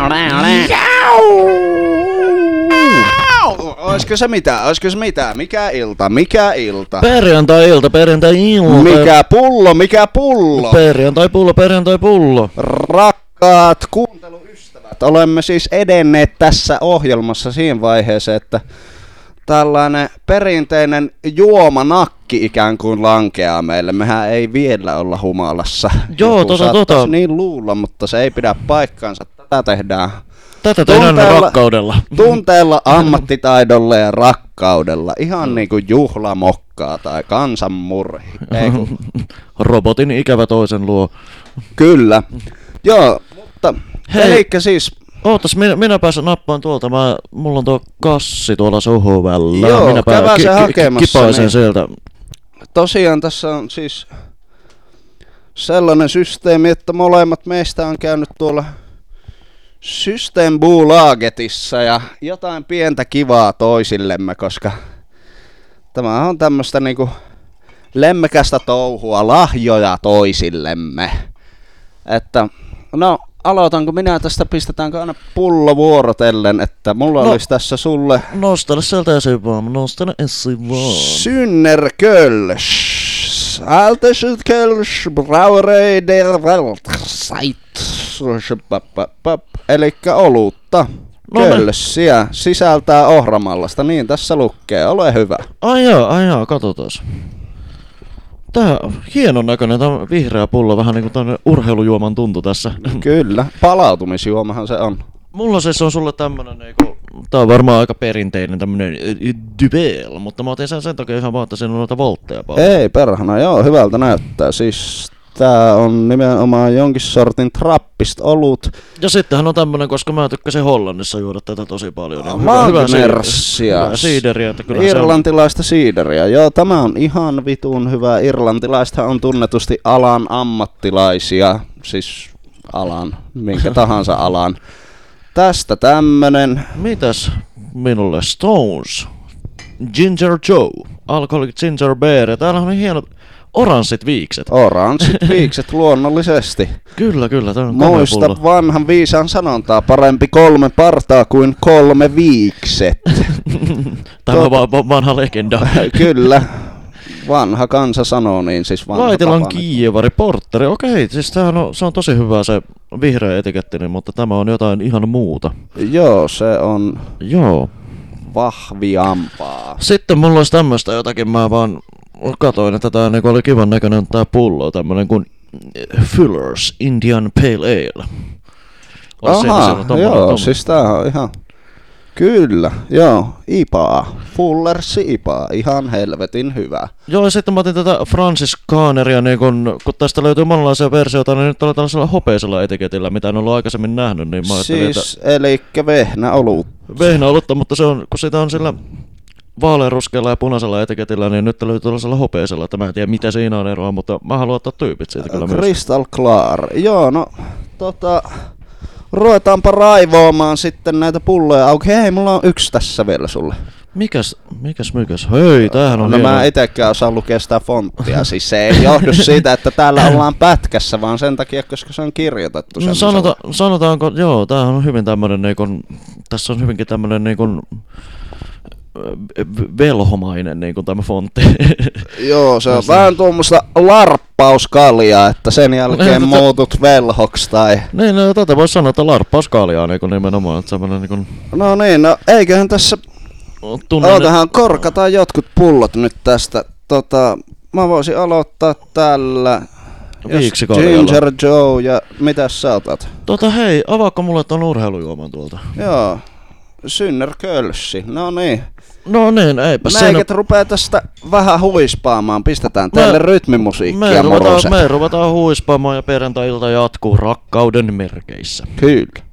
Oisko se mitä? Mikä ilta? Perjantai-ilta. Mikä pullo? Perjantai-pullo. Rakkaat kuunteluystävät, olemme siis edenneet tässä ohjelmassa siihen vaiheeseen, että tällainen perinteinen juomanakki ikään kuin lankeaa meille. Mehän ei vielä olla humalassa. Joo, niin luulla, mutta se ei pidä paikkaansa. Tätä tehdään rakkaudella. Tunteella, ammattitaidolla ja rakkaudella. Ihan niinku juhlamokkaa tai kansanmurhi. Robotin ikävä toisen luo. Kyllä. Joo, mutta elikkä siis... Ootas, minä pääsen nappaan tuolta. Mulla on tuo kassi tuolla sohvalla. Joo, minä käydään se hakemassa. Kipaisen niin. sieltä. Tosiaan tässä on siis sellainen systeemi, että molemmat meistä on käynyt tuolla Systembolagetissa ja jotain pientä kivaa toisillemme, koska tämä on tämmöstä niinku lemmekästä touhua, lahjoja toisillemme. Että no aloitanko minä tästä, pistetäänkö aina pullo vuorotellen, että mulla olisi tässä sulle... Nostele sieltä esiin vaan. Synnerkölsch. Altesytkölsch, Brauerei der Weltzeit. Elikkä olutta. Kölssiä. Sisältää ohramallasta. Niin tässä lukee. Ole hyvä. Ai jaa, katsotaas. Tää on hienon näköinen, tää on vihreä pullo, vähän niinku tämmönen urheilujuoman tuntu tässä. Kyllä, palautumisjuomahan se on. Mulla siis on sulle tämmönen niinku, tää on varmaan aika perinteinen tämmönen Duvel, mutta mä otin sen takia ihan vaan, että siinä on noita voltteja paljon. Ei perhana, joo, hyvältä näyttää. Siis tää on nimenomaan jonkin sortin trappist olut. Ja sittenhän on tämmönen, koska mä tykkäsin Hollannissa juoda tätä tosi paljon. Niin Magnersia. Siideriä. Irlantilaista siideriä. Joo, tämä on ihan vitun hyvä. Irlantilaistahan on tunnetusti alan ammattilaisia. Siis alan, minkä tahansa alan. Tästä tämmönen. Mitäs minulle? Stones. Ginger Joe. Alcoholic Ginger Beer. Täällä on hienot oranssit viikset. Oranssit viikset luonnollisesti. Kyllä, tämä on muista vanhan viisaan sanontaa, parempi 3 partaa kuin 3 viikset. Tämä on vanha legenda. Kyllä. Vanha kansa sanoo niin, siis vanha Laitilan Kievari Porteri. Okei, siis se on tosi hyvä se vihreä etikettini, mutta tämä on jotain ihan muuta. Joo, se on vahviampaa. Sitten mulla olisi tämmöstä jotakin, mä vaan katoin, että tää niinku oli kivan näköinen tää pullo, tämmönen kuin Fuller's Indian Pale Ale. Aha, joo, siis tää on ihan... Kyllä, joo, IPA, Fuller's IPA, ihan helvetin hyvä. Joo, ja sitten mä otin tätä Francis Kahneria, niin kun tästä löytyy monenlaisia versioita, niin nyt ollaan tällaisella hopeisella etiketillä, mitä en ollut aikaisemmin nähnyt, niin mä ajattelin, siis, elikkä vehnäolutta. Vehnäolutta, mutta se on, kun sitä on sillä vaaleanruskealla ja punaisella etiketillä, niin nyt löytyy tällaisella hopeisella, että mä en tiedä mitä siinä on eroa, mutta mä haluan ottaa tyypit siitä kyllä myös. Crystal Clear, joo, no ruvetaanpa raivoamaan sitten näitä pulloja auki. Hei, mulla on yksi tässä vielä sulle. Mikäs? Hei, tämähän on hieno. Mä itekään osaa lukea sitä fonttia. Siis se ei johdu siitä, että täällä ollaan pätkässä, vaan sen takia, koska se on kirjoitettu. No sanotaanko, joo, tämähän on hyvin tämmönen niinkun, tässä on hyvinkin tämmönen niinkun velhomainen niinku tämä fontti. Joo, se on vähän tuommoista larppauskaljaa, että sen jälkeen muutut velhoksi tai... Niin, no tätä voisi sanoa, että larppauskaljaa niinku nimenomaan, että semmoinen niinku... No niin, no eiköhän tässä... Ootahan korkataan jotkut pullot nyt tästä. Mä voisin aloittaa tällä... Ginger Joe ja mitäs sä otat? Hei, avaako mulle ton urheilujuoman tuolta? Joo. Synnerkölssi, no niin. No niin, eipä sen... Meiket rupee tästä vähän huispaamaan, pistetään teille rytmimusiikkia, moroset. Me ruvetaan huispaamaan ja perjantai-ilta jatkuu rakkauden merkeissä. Kyllä.